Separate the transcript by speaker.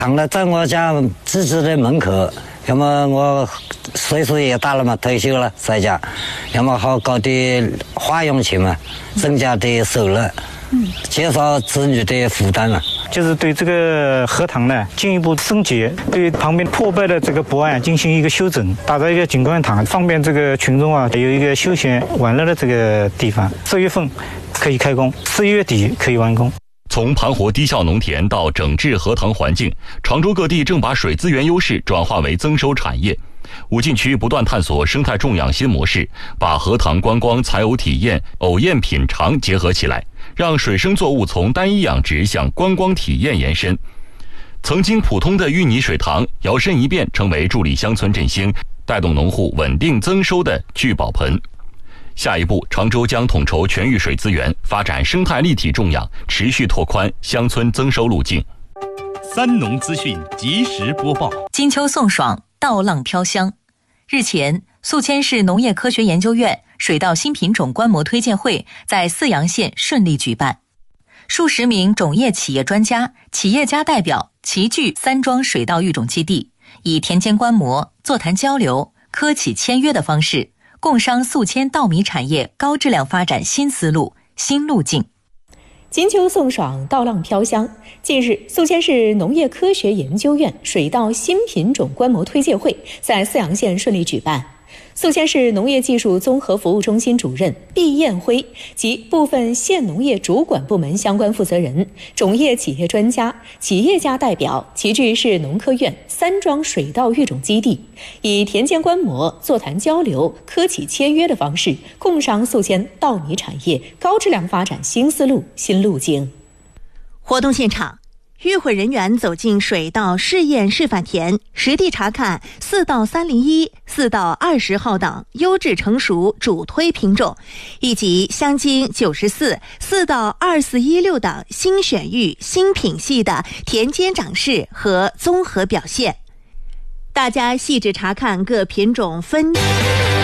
Speaker 1: 躺了在我家自己的门口，要么我岁数也大了嘛，退休了在家，要么好搞点花用钱嘛，增加点收入，减少子女的负担嘛。
Speaker 2: 就是对这个荷塘呢进一步升级，对旁边破败的这个博岸进行一个修整，打造一个景观塘，方便这个群众有一个休闲玩乐的这个地方。4月份可以开工，4月底可以完工。
Speaker 3: 从盘活低效农田到整治荷塘环境，常州各地正把水资源优势转化为增收产业。武进区不断探索生态种养新模式，把荷塘观光采偶体验、偶验品尝结合起来，让水生作物从单一养殖向观光体验延伸。曾经普通的淤泥水塘摇身一变，成为助力乡村振兴、带动农户稳定增收的聚宝盆。下一步，常州将统筹全域水资源，发展生态立体种养，持续拓宽乡村增收路径。
Speaker 4: 三农资讯及时播报。
Speaker 5: 金秋送爽，稻浪飘香。日前，宿迁市农业科学研究院水稻新品种观摩推荐会在泗阳县顺利举办，数十名种业企业专家、企业家代表齐聚3庄水稻育种基地，以田间观摩、座谈交流、科企签约的方式，共商宿迁稻米产业高质量发展新思路、新路径。
Speaker 6: 金秋送爽，稻浪飘香。近日，宿迁市农业科学研究院水稻新品种观摩推介会在泗阳县顺利举办。宿迁市农业技术综合服务中心主任毕彦辉及部分县农业主管部门相关负责人、种业企业专家、企业家代表齐聚市农科院3庄水稻育种基地，以田间观摩、座谈交流、科企签约的方式，共商宿迁稻米产业高质量发展新思路、新路径。
Speaker 7: 活动现场，与会人员走进水稻试验示范田，实地查看4稻301、4稻20号等优质成熟主推品种，以及香精94、4稻2416等新选育新品系的田间长势和综合表现。大家细致查看各品种分